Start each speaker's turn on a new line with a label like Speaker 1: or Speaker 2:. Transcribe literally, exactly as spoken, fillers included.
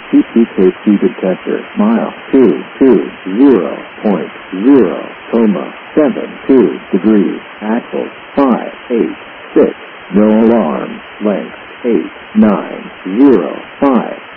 Speaker 1: C C K C detector. Mile two two zero point zero, coma seven two degrees. Axles five eight six. No alarm. Length eight nine zero five.